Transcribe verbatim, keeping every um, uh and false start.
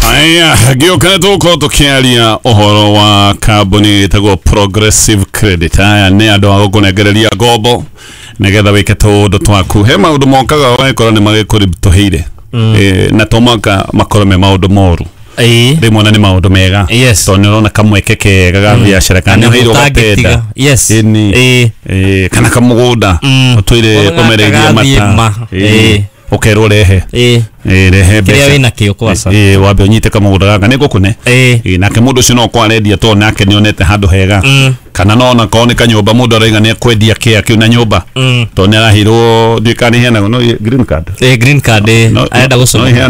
Aya, gĩũka tuko tukiaria ũhoro wa kambuni ĩtagwo Progressive Credit. Aya nĩ andũ a gũkũnengereria ngombo nĩgetha wĩke tũũndũ twaku. He maũndũ mokaga wakorwo nĩ magĩkũritũhĩire na tomaka makorwo me maũndũ moru. Eh. Rĩmwe na nĩ maũndũ mega. Yes. Tondũ nĩũrona kamweke kega ga biacara kana nĩ gatenda. Yes. Eh. Eh, kana kamũgũnda. Ũtwire ũmereria mata. Eh. Ukerwo rehe eh eh rehe mbeca kĩrĩa wĩna kĩo kwasa eh wambe unyite kamũgũnda gaka nĩ gũkune eh nake mũndũ ũcio no kwarendia to nake nĩonete handũ hega kana no na ko nĩ kanyũmba mũndũ araiga nĩ kwendia kĩa kĩu na nyũmba to nĩ arahirwo ndikani hena no green card eh green card eh arenda gũcoma